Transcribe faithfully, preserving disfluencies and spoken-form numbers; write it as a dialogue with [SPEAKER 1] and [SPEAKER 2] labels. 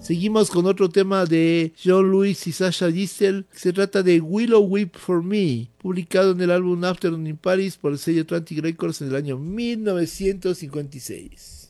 [SPEAKER 1] Seguimos con otro tema de John Lewis y Sasha Gistel. Se trata de Willow Weep for Me, publicado en el álbum Afternoon in Paris por el sello Atlantic Records en el año mil novecientos cincuenta y seis.